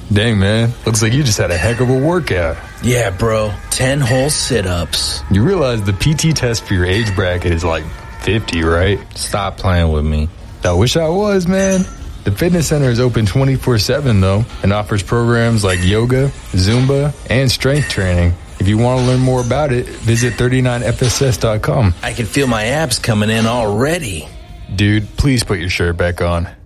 Dang, man. Looks like you just had a heck of a workout. Yeah, bro. 10 whole sit-ups. You realize the PT test for your age bracket is like 50, right? Stop playing with me. I wish I was, man. The fitness center is open 24/7, though, and offers programs like yoga, Zumba, and strength training. If you want to learn more about it, visit 39fss.com. I can feel my abs coming in already. Dude, please put your shirt back on.